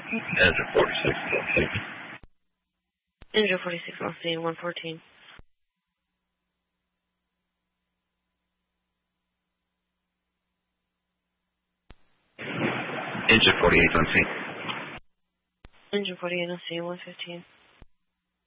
Engine 46, let's see. Engine 46, I'll see 114. Engine 48, let's see. Engine 48, I'll see 115.